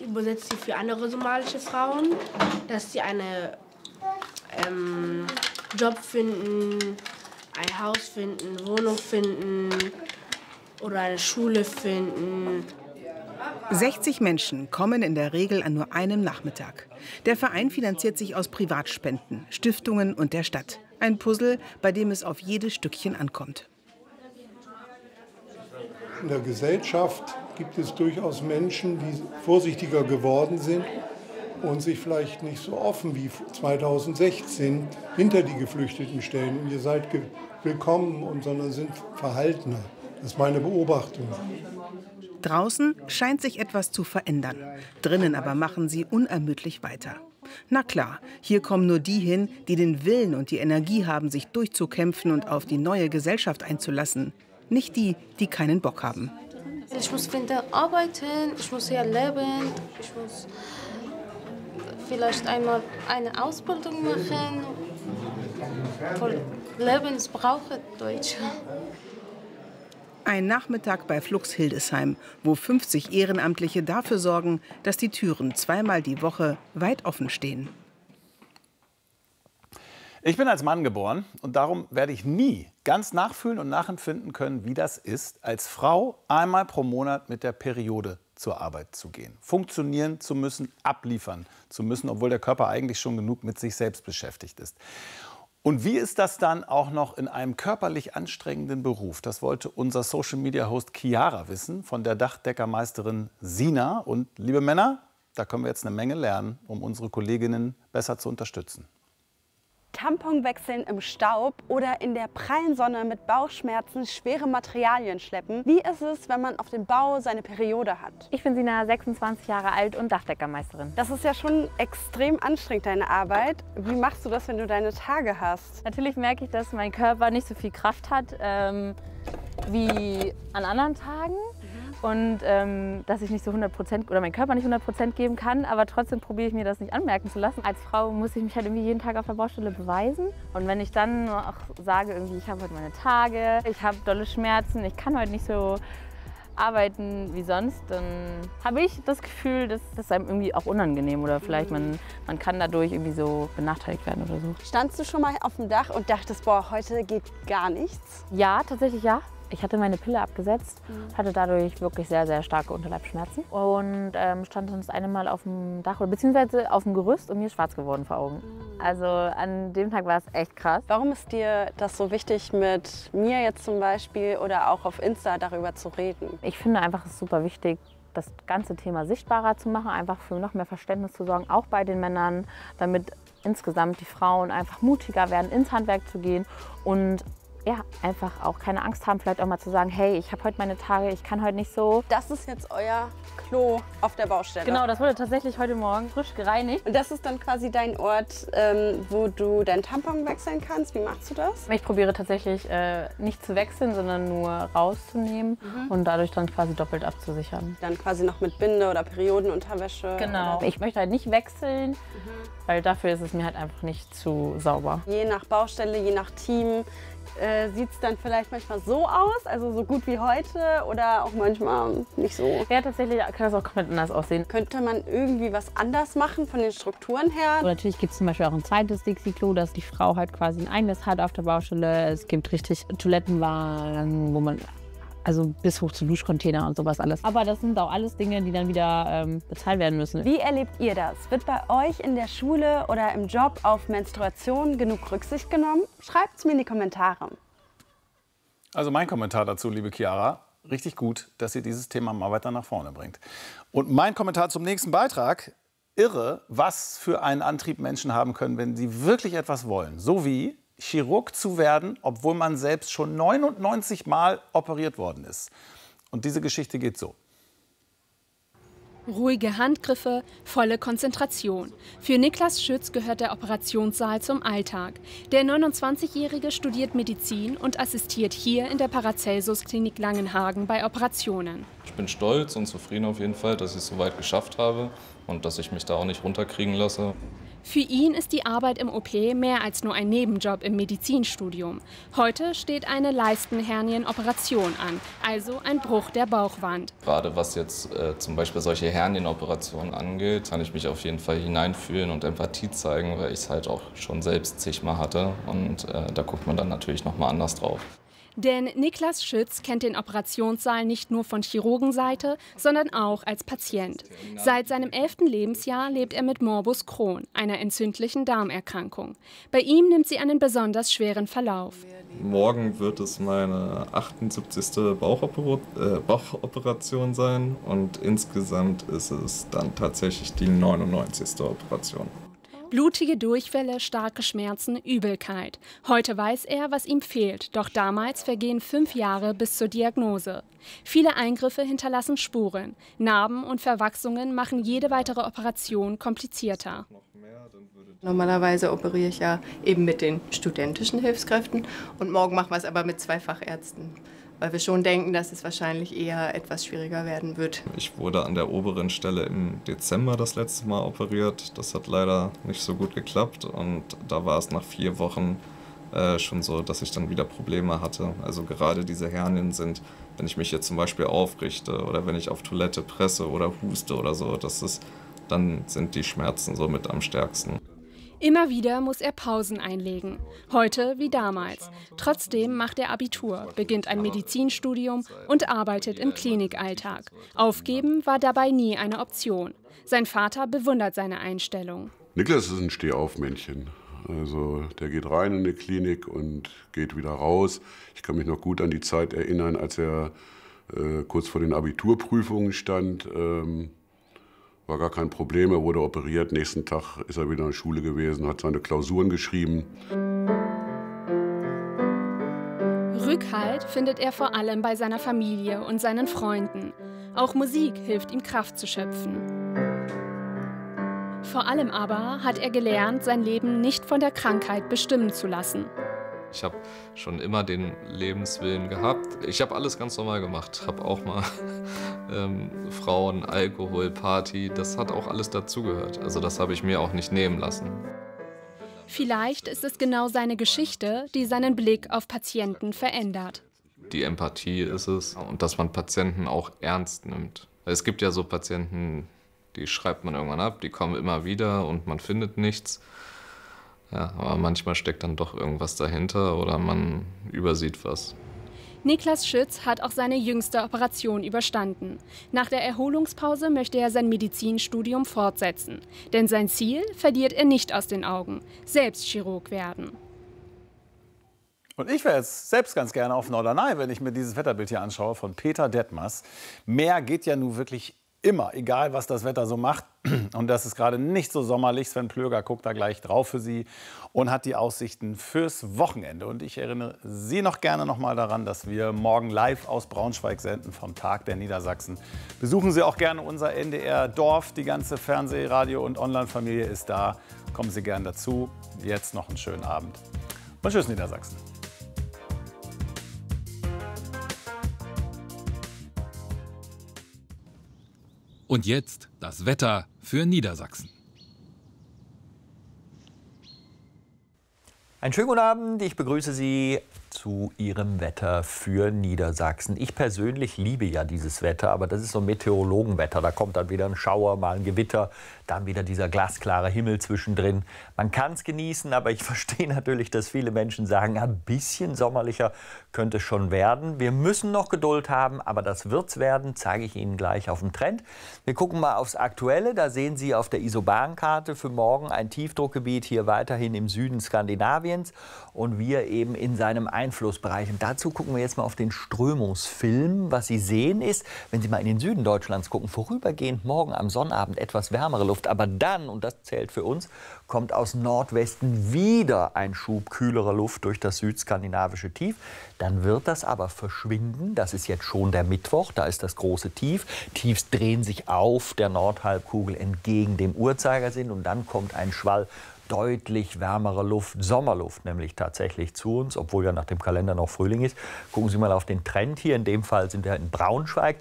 übersetze sie für andere somalische Frauen, dass sie einen Job finden, ein Haus finden, Wohnung finden oder eine Schule finden. 60 Menschen kommen in der Regel an nur einem Nachmittag. Der Verein finanziert sich aus Privatspenden, Stiftungen und der Stadt. Ein Puzzle, bei dem es auf jedes Stückchen ankommt. In der Gesellschaft gibt es durchaus Menschen, die vorsichtiger geworden sind und sich vielleicht nicht so offen wie 2016 hinter die Geflüchteten stellen. Und ihr seid willkommen, sondern sind verhaltener. Das ist meine Beobachtung. Draußen scheint sich etwas zu verändern. Drinnen aber machen sie unermüdlich weiter. Na klar, hier kommen nur die hin, die den Willen und die Energie haben, sich durchzukämpfen und auf die neue Gesellschaft einzulassen. Nicht die, die keinen Bock haben. Ich muss wieder arbeiten, ich muss hier leben, ich muss vielleicht einmal eine Ausbildung machen. Für Leben, ich brauche Deutsch. Ein Nachmittag bei Flux Hildesheim, wo 50 Ehrenamtliche dafür sorgen, dass die Türen zweimal die Woche weit offen stehen. Ich bin als Mann geboren und darum werde ich nie ganz nachfühlen und nachempfinden können, wie das ist, als Frau einmal pro Monat mit der Periode zur Arbeit zu gehen. Funktionieren zu müssen, abliefern zu müssen, obwohl der Körper eigentlich schon genug mit sich selbst beschäftigt ist. Und wie ist das dann auch noch in einem körperlich anstrengenden Beruf? Das wollte unser Social-Media-Host Chiara wissen von der Dachdeckermeisterin Sina. Und liebe Männer, da können wir jetzt eine Menge lernen, um unsere Kolleginnen besser zu unterstützen. Tampon wechseln im Staub oder in der prallen Sonne mit Bauchschmerzen schwere Materialien schleppen. Wie ist es, wenn man auf dem Bau seine Periode hat? Ich bin Sina, 26 Jahre alt und Dachdeckermeisterin. Das ist ja schon extrem anstrengend, deine Arbeit. Wie machst du das, wenn du deine Tage hast? Natürlich merke ich, dass mein Körper nicht so viel Kraft hat wie an anderen Tagen. Und dass ich nicht so 100% oder mein Körper nicht 100% geben kann, aber trotzdem probiere ich mir das nicht anmerken zu lassen. Als Frau muss ich mich halt irgendwie jeden Tag auf der Baustelle beweisen. Und wenn ich dann auch sage, irgendwie, ich habe heute meine Tage, ich habe dolle Schmerzen, ich kann heute nicht so arbeiten wie sonst, dann habe ich das Gefühl, dass das einem irgendwie auch unangenehm oder vielleicht man kann dadurch irgendwie so benachteiligt werden oder so. Standst du schon mal auf dem Dach und dachtest, boah, heute geht gar nichts? Ja, tatsächlich ja. Ich hatte meine Pille abgesetzt, hatte dadurch wirklich sehr, sehr starke Unterleibsschmerzen und stand dann das eine Mal auf dem Dach oder beziehungsweise auf dem Gerüst und mir ist schwarz geworden vor Augen. Also an dem Tag war es echt krass. Warum ist dir das so wichtig, mit mir jetzt zum Beispiel oder auch auf Insta darüber zu reden? Ich finde einfach, es ist super wichtig, das ganze Thema sichtbarer zu machen, einfach für noch mehr Verständnis zu sorgen, auch bei den Männern, damit insgesamt die Frauen einfach mutiger werden, ins Handwerk zu gehen und ja, einfach auch keine Angst haben, vielleicht auch mal zu sagen, hey, ich habe heute meine Tage, ich kann heute nicht so. Das ist jetzt euer Klo auf der Baustelle? Genau, das wurde tatsächlich heute Morgen frisch gereinigt. Und das ist dann quasi dein Ort, wo du deinen Tampon wechseln kannst? Wie machst du das? Ich probiere tatsächlich nicht zu wechseln, sondern nur rauszunehmen und dadurch dann quasi doppelt abzusichern. Dann quasi noch mit Binde oder Periodenunterwäsche? Genau. Ich möchte halt nicht wechseln, weil dafür ist es mir halt einfach nicht zu sauber. Je nach Baustelle, je nach Team, sieht es dann vielleicht manchmal so aus, also so gut wie heute oder auch manchmal nicht so? Ja, tatsächlich kann das auch komplett anders aussehen. Könnte man irgendwie was anders machen von den Strukturen her? Und natürlich gibt es zum Beispiel auch ein zweites Dixie-Klo, dass die Frau halt quasi ein eigenes hat auf der Baustelle. Es gibt richtig Toilettenwagen, wo man also bis hoch zu Duschcontainer und sowas alles. Aber das sind auch alles Dinge, die dann wieder bezahlt werden müssen. Wie erlebt ihr das? Wird bei euch in der Schule oder im Job auf Menstruation genug Rücksicht genommen? Schreibt es mir in die Kommentare. Also mein Kommentar dazu, liebe Chiara, richtig gut, dass ihr dieses Thema mal weiter nach vorne bringt. Und mein Kommentar zum nächsten Beitrag, irre, was für einen Antrieb Menschen haben können, wenn sie wirklich etwas wollen. So wie Chirurg zu werden, obwohl man selbst schon 99 Mal operiert worden ist. Und diese Geschichte geht so. Ruhige Handgriffe, volle Konzentration. Für Niklas Schütz gehört der Operationssaal zum Alltag. Der 29-Jährige studiert Medizin und assistiert hier in der Paracelsus-Klinik Langenhagen bei Operationen. Ich bin stolz und zufrieden auf jeden Fall, dass ich es so weit geschafft habe und dass ich mich da auch nicht runterkriegen lasse. Für ihn ist die Arbeit im OP mehr als nur ein Nebenjob im Medizinstudium. Heute steht eine Leistenhernien-Operation an, also ein Bruch der Bauchwand. Gerade was jetzt zum Beispiel solche Hernienoperationen angeht, kann ich mich auf jeden Fall hineinfühlen und Empathie zeigen, weil ich es halt auch schon selbst zigmal hatte. Und da guckt man dann natürlich noch mal anders drauf. Denn Niklas Schütz kennt den Operationssaal nicht nur von Chirurgenseite, sondern auch als Patient. Seit seinem 11. Lebensjahr lebt er mit Morbus Crohn, einer entzündlichen Darmerkrankung. Bei ihm nimmt sie einen besonders schweren Verlauf. Morgen wird es meine 78. Bauchoperation sein und insgesamt ist es dann tatsächlich die 99. Operation. Blutige Durchfälle, starke Schmerzen, Übelkeit. Heute weiß er, was ihm fehlt, doch damals vergehen 5 Jahre bis zur Diagnose. Viele Eingriffe hinterlassen Spuren. Narben und Verwachsungen machen jede weitere Operation komplizierter. Normalerweise operiere ich ja eben mit den studentischen Hilfskräften und morgen machen wir es aber mit 2 Fachärzten. Weil wir schon denken, dass es wahrscheinlich eher etwas schwieriger werden wird. Ich wurde an der oberen Stelle im Dezember das letzte Mal operiert. Das hat leider nicht so gut geklappt und da war es nach 4 Wochen schon so, dass ich dann wieder Probleme hatte. Also gerade diese Hernien sind, wenn ich mich jetzt zum Beispiel aufrichte oder wenn ich auf Toilette presse oder huste oder so, dann sind die Schmerzen so mit am stärksten. Immer wieder muss er Pausen einlegen. Heute wie damals. Trotzdem macht er Abitur, beginnt ein Medizinstudium und arbeitet im Klinikalltag. Aufgeben war dabei nie eine Option. Sein Vater bewundert seine Einstellung. Niklas ist ein Stehaufmännchen. Also der geht rein in die Klinik und geht wieder raus. Ich kann mich noch gut an die Zeit erinnern, als er kurz vor den Abiturprüfungen stand. War gar kein Problem, er wurde operiert. Nächsten Tag ist er wieder in der Schule gewesen, hat seine Klausuren geschrieben. Rückhalt findet er vor allem bei seiner Familie und seinen Freunden. Auch Musik hilft ihm, Kraft zu schöpfen. Vor allem aber hat er gelernt, sein Leben nicht von der Krankheit bestimmen zu lassen. Ich habe schon immer den Lebenswillen gehabt. Ich habe alles ganz normal gemacht. Habe auch mal Frauen, Alkohol, Party, das hat auch alles dazugehört. Also das habe ich mir auch nicht nehmen lassen. Vielleicht ist es genau seine Geschichte, die seinen Blick auf Patienten verändert. Die Empathie ist es und dass man Patienten auch ernst nimmt. Es gibt ja so Patienten, die schreibt man irgendwann ab, die kommen immer wieder und man findet nichts. Ja, aber manchmal steckt dann doch irgendwas dahinter oder man übersieht was. Niklas Schütz hat auch seine jüngste Operation überstanden. Nach der Erholungspause möchte er sein Medizinstudium fortsetzen. Denn sein Ziel verliert er nicht aus den Augen: selbst Chirurg werden. Und ich wäre jetzt selbst ganz gerne auf Norderney, wenn ich mir dieses Wetterbild hier anschaue von Peter Detmers. Meer geht ja nun wirklich immer, egal was das Wetter so macht. Und das ist gerade nicht so sommerlich. Sven Plöger guckt da gleich drauf für Sie und hat die Aussichten fürs Wochenende. Und ich erinnere Sie noch gerne noch mal daran, dass wir morgen live aus Braunschweig senden vom Tag der Niedersachsen. Besuchen Sie auch gerne unser NDR-Dorf. Die ganze Fernseh-, Radio- und Online-Familie ist da. Kommen Sie gern dazu. Jetzt noch einen schönen Abend. Und tschüss, Niedersachsen. Und jetzt das Wetter für Niedersachsen. Einen schönen guten Abend, ich begrüße Sie zu Ihrem Wetter für Niedersachsen. Ich persönlich liebe ja dieses Wetter, aber das ist so ein Meteorologenwetter. Da kommt dann wieder ein Schauer, mal ein Gewitter, dann wieder dieser glasklare Himmel zwischendrin. Man kann es genießen, aber ich verstehe natürlich, dass viele Menschen sagen, ein bisschen sommerlicher könnte es schon werden. Wir müssen noch Geduld haben, aber das wird's werden, zeige ich Ihnen gleich auf dem Trend. Wir gucken mal aufs Aktuelle. Da sehen Sie auf der Isobankarte für morgen ein Tiefdruckgebiet hier weiterhin im Süden Skandinaviens und wir eben in seinem Einflussbereich. Und dazu gucken wir jetzt mal auf den Strömungsfilm. Was Sie sehen ist, wenn Sie mal in den Süden Deutschlands gucken, vorübergehend morgen am Sonnabend etwas wärmere Luft. Aber dann, und das zählt für uns, kommt aus Nordwesten wieder ein Schub kühlerer Luft durch das südskandinavische Tief. Dann wird das aber verschwinden. Das ist jetzt schon der Mittwoch, da ist das große Tief. Tiefs drehen sich auf der Nordhalbkugel entgegen dem Uhrzeigersinn und dann kommt ein Schwall deutlich wärmere Luft, Sommerluft nämlich tatsächlich zu uns, obwohl ja nach dem Kalender noch Frühling ist. Gucken Sie mal auf den Trend hier, in dem Fall sind wir in Braunschweig.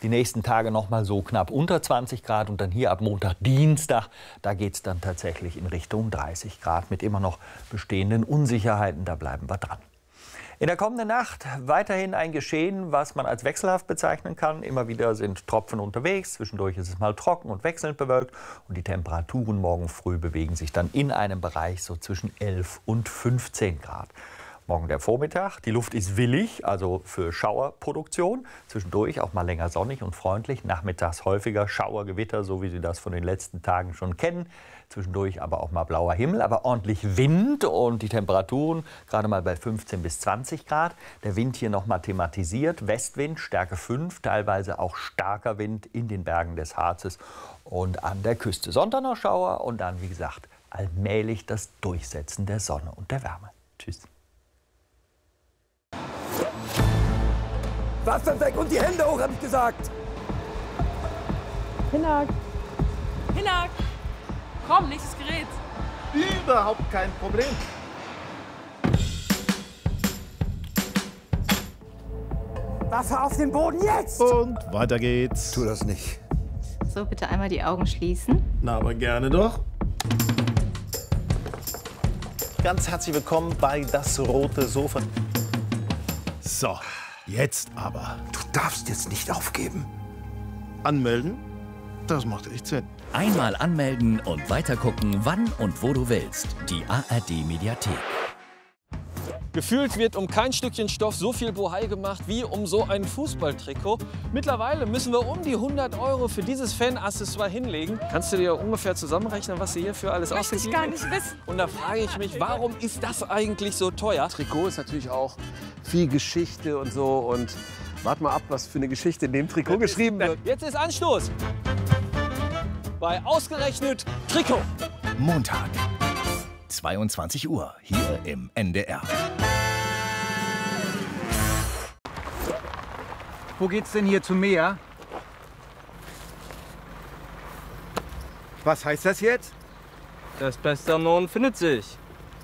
Die nächsten Tage noch mal so knapp unter 20 Grad und dann hier ab Montag, Dienstag, da geht es dann tatsächlich in Richtung 30 Grad mit immer noch bestehenden Unsicherheiten. Da bleiben wir dran. In der kommenden Nacht weiterhin ein Geschehen, was man als wechselhaft bezeichnen kann. Immer wieder sind Tropfen unterwegs, zwischendurch ist es mal trocken und wechselnd bewölkt. Und die Temperaturen morgen früh bewegen sich dann in einem Bereich so zwischen 11 und 15 Grad. Morgen der Vormittag, die Luft ist willig, also für Schauerproduktion. Zwischendurch auch mal länger sonnig und freundlich. Nachmittags häufiger Schauergewitter, so wie Sie das von den letzten Tagen schon kennen. Zwischendurch aber auch mal blauer Himmel, aber ordentlich Wind und die Temperaturen gerade mal bei 15 bis 20 Grad. Der Wind hier noch mal thematisiert. Westwind, Stärke 5, teilweise auch starker Wind in den Bergen des Harzes und an der Küste. Sonntag noch Schauer und dann, wie gesagt, allmählich das Durchsetzen der Sonne und der Wärme. Tschüss. Wasser weg und die Hände hoch, habe ich gesagt. Hinak. Hinak. Komm, nächstes Gerät. Überhaupt kein Problem. Wasser auf den Boden jetzt! Und weiter geht's. Tu das nicht. So, bitte einmal die Augen schließen. Na, aber gerne doch. Ganz herzlich willkommen bei Das Rote Sofa. So, jetzt aber. Du darfst jetzt nicht aufgeben. Anmelden? Das macht echt Sinn. Einmal anmelden und weitergucken, wann und wo du willst. Die ARD-Mediathek. Gefühlt wird um kein Stückchen Stoff so viel Bohai gemacht wie um so ein Fußballtrikot. Mittlerweile müssen wir um die 100 € für dieses Fan-Accessoire hinlegen. Kannst du dir ungefähr zusammenrechnen, was sie hierfür alles ausgegeben haben? Möchte ich gar nicht wissen. Und da frage ich mich, warum ist das eigentlich so teuer? Trikot ist natürlich auch viel Geschichte und so. Und wart mal ab, was für eine Geschichte in dem Trikot geschrieben wird. Jetzt ist Anstoß bei Ausgerechnet Trikot. Montag, 22 Uhr, hier im NDR. Wo geht's denn hier zum Meer? Was heißt das jetzt? Das Beste am Norden findet sich.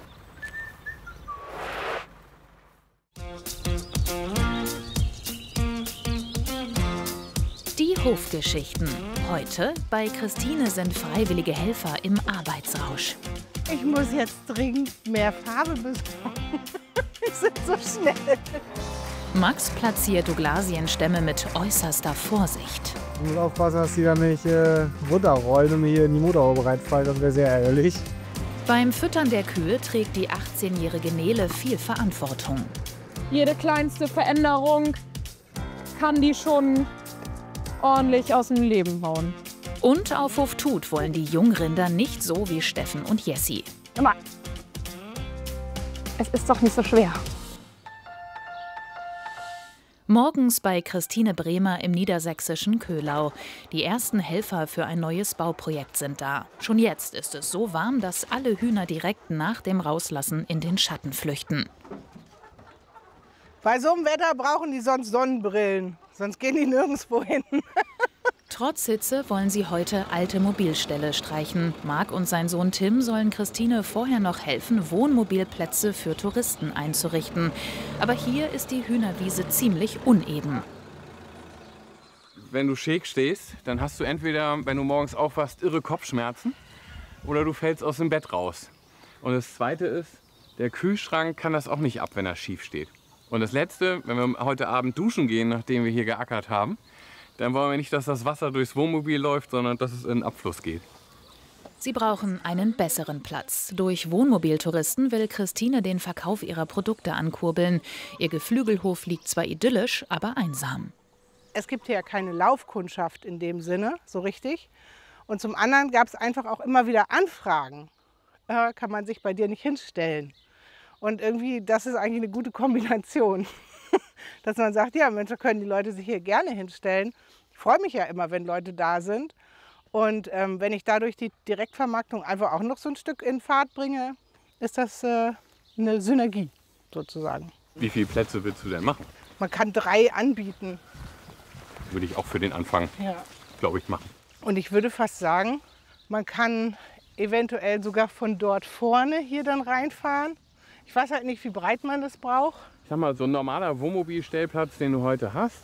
Die Hofgeschichten. Heute bei Christine sind freiwillige Helfer im Arbeitsrausch. Ich muss jetzt dringend mehr Farbe besorgen. Die sind so schnell. Max platziert Douglasienstämme mit äußerster Vorsicht. Ich muss aufpassen, dass die dann nicht runterrollen und mir hier in die Motorhaube reinfallen. Das wäre sehr ärgerlich. Beim Füttern der Kühe trägt die 18-jährige Nele viel Verantwortung. Jede kleinste Veränderung kann die schon ordentlich aus dem Leben hauen. Und auf Hof Tut wollen die Jungrinder nicht so wie Steffen und Jessie. Immer. Es ist doch nicht so schwer. Morgens bei Christine Bremer im niedersächsischen Köhlau. Die ersten Helfer für ein neues Bauprojekt sind da. Schon jetzt ist es so warm, dass alle Hühner direkt nach dem Rauslassen in den Schatten flüchten. Bei so einem Wetter brauchen die sonst Sonnenbrillen. Sonst gehen die nirgendwo hin. Trotz Hitze wollen sie heute alte Mobilställe streichen. Marc und sein Sohn Tim sollen Christine vorher noch helfen, Wohnmobilplätze für Touristen einzurichten. Aber hier ist die Hühnerwiese ziemlich uneben. Wenn du schräg stehst, dann hast du entweder, wenn du morgens aufwachst, irre Kopfschmerzen oder du fällst aus dem Bett raus. Und das Zweite ist, der Kühlschrank kann das auch nicht ab, wenn er schief steht. Und das Letzte, wenn wir heute Abend duschen gehen, nachdem wir hier geackert haben, dann wollen wir nicht, dass das Wasser durchs Wohnmobil läuft, sondern dass es in den Abfluss geht. Sie brauchen einen besseren Platz. Durch Wohnmobiltouristen will Christine den Verkauf ihrer Produkte ankurbeln. Ihr Geflügelhof liegt zwar idyllisch, aber einsam. Es gibt hier keine Laufkundschaft in dem Sinne, so richtig. Und zum anderen gab es einfach auch immer wieder Anfragen. Kann man sich bei dir nicht hinstellen? Und irgendwie, das ist eigentlich eine gute Kombination. Dass man sagt, ja Mensch, da können die Leute sich hier gerne hinstellen. Ich freue mich ja immer, wenn Leute da sind. Und wenn ich dadurch die Direktvermarktung einfach auch noch so ein Stück in Fahrt bringe, ist das eine Synergie sozusagen. Wie viele Plätze willst du denn machen? Man kann 3 anbieten. Würde ich auch für den Anfang, glaube ich, machen. Und ich würde fast sagen, man kann eventuell sogar von dort vorne hier dann reinfahren. Ich weiß halt nicht, wie breit man das braucht. Ich sag mal, so ein normaler Wohnmobilstellplatz, den du heute hast,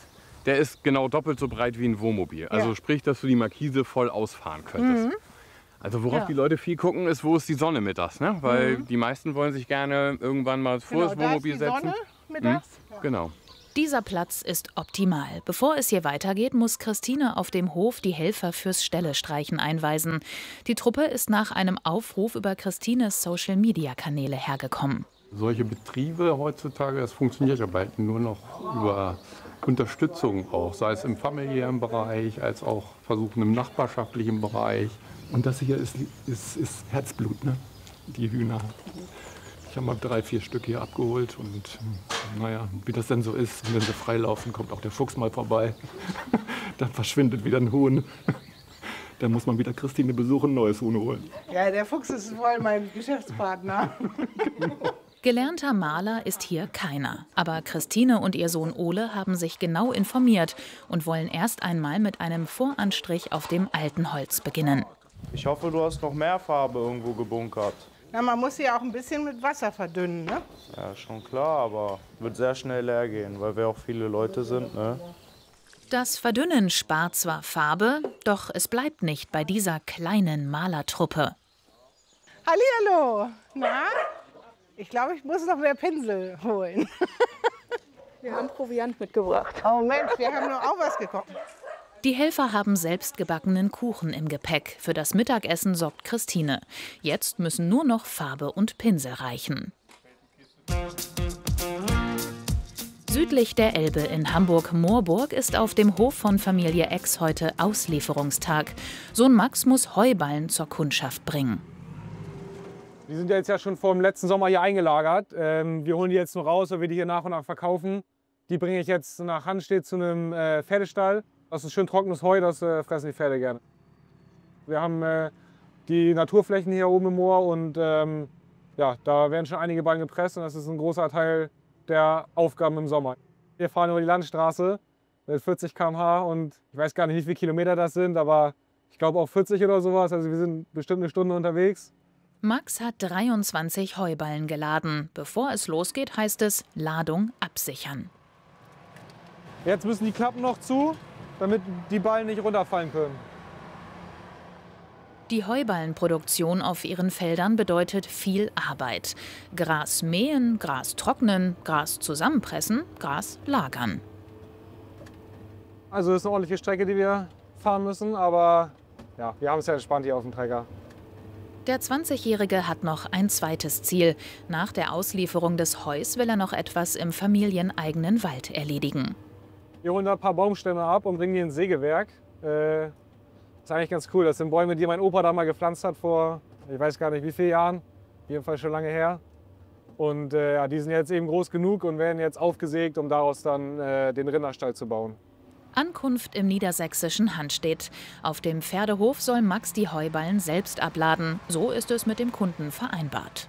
der ist genau doppelt so breit wie ein Wohnmobil. Also sprich, dass du die Markise voll ausfahren könntest. Also worauf die Leute viel gucken, ist, wo ist die Sonne mittags, ne? Weil die meisten wollen sich gerne irgendwann mal vor das Wohnmobil setzen. Sonne mittags? Genau. Dieser Platz ist optimal. Bevor es hier weitergeht, muss Christine auf dem Hof die Helfer fürs Ställe-Streichen einweisen. Die Truppe ist nach einem Aufruf über Christines Social-Media-Kanäle hergekommen. Solche Betriebe heutzutage, das funktioniert ja bald nur noch über Unterstützung auch, sei es im familiären Bereich, als auch versuchen im nachbarschaftlichen Bereich. Und das hier ist Herzblut, ne? Die Hühner. Ich habe mal 3, 4 Stück hier abgeholt und naja, wie das denn so ist, wenn sie freilaufen, kommt auch der Fuchs mal vorbei. Dann verschwindet wieder ein Huhn. Dann muss man wieder Christine besuchen, ein neues Huhn holen. Ja, der Fuchs ist wohl mein Geschäftspartner. Gelernter Maler ist hier keiner. Aber Christine und ihr Sohn Ole haben sich genau informiert und wollen erst einmal mit einem Voranstrich auf dem alten Holz beginnen. Ich hoffe, du hast noch mehr Farbe irgendwo gebunkert. Na, man muss sie auch ein bisschen mit Wasser verdünnen, ne? Ja, schon klar, aber wird sehr schnell leer gehen, weil wir auch viele Leute sind, ne? Das Verdünnen spart zwar Farbe, doch es bleibt nicht bei dieser kleinen Malertruppe. Hallihallo! Na? Ich glaube, ich muss noch mehr Pinsel holen. Wir haben Proviant mitgebracht. Oh Mensch, wir haben nur auch was gekocht. Die Helfer haben selbstgebackenen Kuchen im Gepäck. Für das Mittagessen sorgt Christine. Jetzt müssen nur noch Farbe und Pinsel reichen. Südlich der Elbe in Hamburg-Moorburg ist auf dem Hof von Familie Ex heute Auslieferungstag. Sohn Max muss Heuballen zur Kundschaft bringen. Die sind ja jetzt schon vor dem letzten Sommer hier eingelagert. Wir holen die jetzt nur raus, weil wir die hier nach und nach verkaufen. Die bringe ich jetzt nach Hanstedt zu einem Pferdestall. Das ist schön trockenes Heu, das fressen die Pferde gerne. Wir haben die Naturflächen hier oben im Moor und ja, da werden schon einige Ballen gepresst und das ist ein großer Teil der Aufgaben im Sommer. Wir fahren über die Landstraße mit 40 km/h und ich weiß gar nicht, wie viele Kilometer das sind, aber ich glaube auch 40 oder sowas. Also wir sind bestimmt eine Stunde unterwegs. Max hat 23 Heuballen geladen. Bevor es losgeht, heißt es Ladung absichern. Jetzt müssen die Klappen noch zu, damit die Ballen nicht runterfallen können. Die Heuballenproduktion auf ihren Feldern bedeutet viel Arbeit. Gras mähen, Gras trocknen, Gras zusammenpressen, Gras lagern. Also das ist eine ordentliche Strecke, die wir fahren müssen, aber ja, wir haben es ja entspannt hier auf dem Trecker. Der 20-Jährige hat noch ein zweites Ziel. Nach der Auslieferung des Heus will er noch etwas im familieneigenen Wald erledigen. Wir holen da ein paar Baumstämme ab und bringen die ins Sägewerk. Das ist eigentlich ganz cool. Das sind Bäume, die mein Opa da mal gepflanzt hat vor, ich weiß gar nicht wie vielen Jahren. Jedenfalls schon lange her. Und ja, die sind jetzt eben groß genug und werden jetzt aufgesägt, um daraus dann den Rinderstall zu bauen. Ankunft im niedersächsischen Hanstedt. Auf dem Pferdehof soll Max die Heuballen selbst abladen. So ist es mit dem Kunden vereinbart.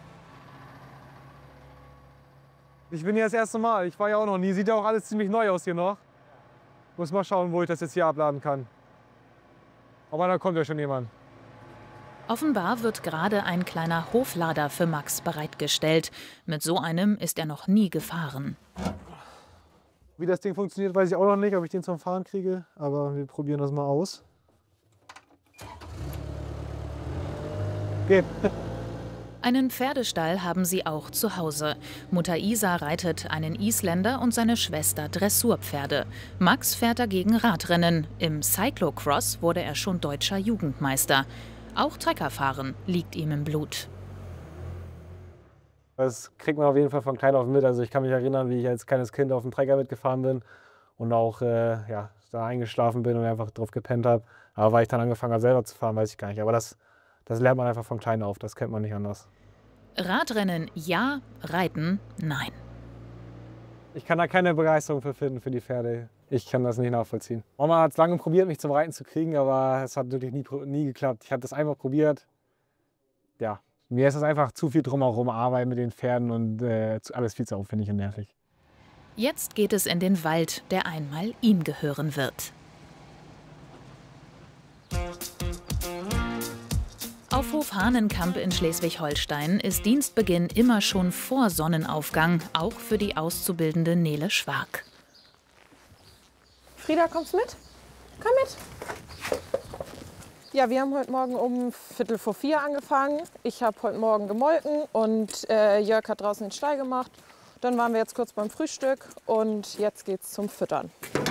Ich bin hier das erste Mal. Ich war ja auch noch nie. Sieht ja auch alles ziemlich neu aus hier noch. Muss mal schauen, wo ich das jetzt hier abladen kann. Aber da kommt ja schon jemand. Offenbar wird gerade ein kleiner Hoflader für Max bereitgestellt. Mit so einem ist er noch nie gefahren. Wie das Ding funktioniert, weiß ich auch noch nicht, ob ich den zum Fahren kriege. Aber wir probieren das mal aus. Geht. Einen Pferdestall haben sie auch zu Hause. Mutter Isa reitet einen Isländer und seine Schwester Dressurpferde. Max fährt dagegen Radrennen. Im Cyclocross wurde er schon deutscher Jugendmeister. Auch Treckerfahren liegt ihm im Blut. Das kriegt man auf jeden Fall von klein auf mit. Also ich kann mich erinnern, wie ich als kleines Kind auf dem Trecker mitgefahren bin und auch ja, da eingeschlafen bin und einfach drauf gepennt habe. Aber weil ich dann angefangen habe, selber zu fahren, weiß ich gar nicht. Aber das lernt man einfach von klein auf, das kennt man nicht anders. Radrennen ja, Reiten nein. Ich kann da keine Begeisterung für finden, für die Pferde. Ich kann das nicht nachvollziehen. Mama hat es lange probiert, mich zum Reiten zu kriegen, aber es hat wirklich nie geklappt. Ich habe das einfach probiert. Ja, mir ist es einfach zu viel drumherum, Arbeit mit den Pferden und alles viel zu aufwendig und nervig. Jetzt geht es in den Wald, der einmal ihm gehören wird. Auf Hof Hahnenkamp in Schleswig-Holstein ist Dienstbeginn immer schon vor Sonnenaufgang, auch für die auszubildende Nele Schwark. Frieda, kommst mit? Komm mit. Ja, wir haben heute Morgen um 3:45 angefangen. Ich habe heute Morgen gemolken und Jörg hat draußen den Stall gemacht. Dann waren wir jetzt kurz beim Frühstück und jetzt geht's zum Füttern.